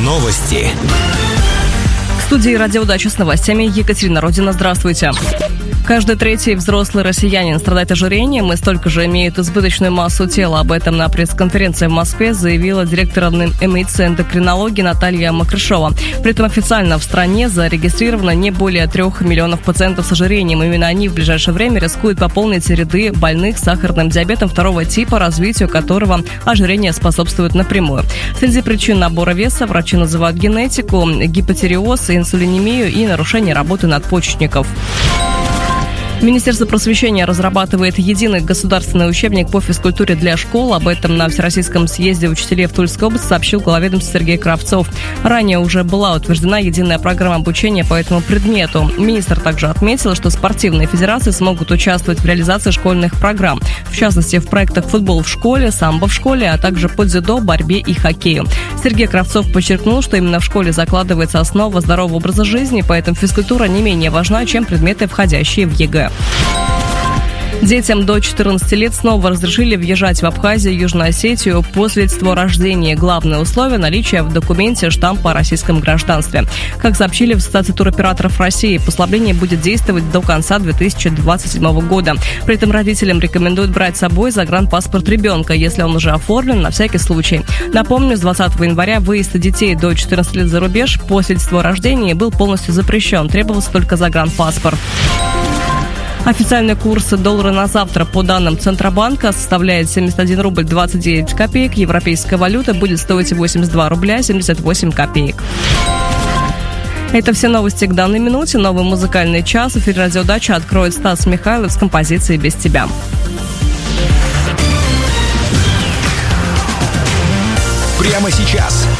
Новости. В студии «Радио Удача» с новостями Екатерина Родина. Здравствуйте. Каждый третий взрослый россиянин страдает ожирением и столько же имеет избыточную массу тела. Об этом на пресс-конференции в Москве заявила директор МИЦ эндокринологии Наталья Макрышова. При этом официально в стране зарегистрировано не более 3 миллионов пациентов с ожирением. Именно они в ближайшее время рискуют пополнить ряды больных сахарным диабетом второго типа, развитию которого ожирение способствует напрямую. Среди причин набора веса врачи называют генетику, гипотиреоз, инсулинемию и нарушение работы надпочечников. Министерство просвещения разрабатывает единый государственный учебник по физкультуре для школ. Об этом на Всероссийском съезде учителей в Тульской области сообщил глава ведомства Сергей Кравцов. Ранее уже была утверждена единая программа обучения по этому предмету. Министр также отметил, что спортивные федерации смогут участвовать в реализации школьных программ. В частности, в проектах «Футбол в школе», «Самбо в школе», а также по дзюдо, борьбе и хоккею. Сергей Кравцов подчеркнул, что именно в школе закладывается основа здорового образа жизни, поэтому физкультура не менее важна, чем предметы, входящие в ЕГЭ. Детям до 14 лет снова разрешили въезжать в Абхазию и Южную Осетию по свидетельству о рождении. Главное условие – наличие в документе штампа о российском гражданстве. Как сообщили в Ассоциации туроператоров России, послабление будет действовать до конца 2027 года. При этом родителям рекомендуют брать с собой загранпаспорт ребенка, если он уже оформлен, на всякий случай. Напомню, с 20 января выезд детей до 14 лет за рубеж по свидетельству о рождении был полностью запрещен. Требовался только загранпаспорт. Официальный курс доллара на завтра, по данным Центробанка, составляет 71 рубль 29 копеек. Европейская валюта будет стоить 82 рубля 78 копеек. Это все новости к данной минуте. Новый музыкальный час. Эфир «Радио Дача» откроет Стас Михайлов с композицией «Без тебя». Прямо сейчас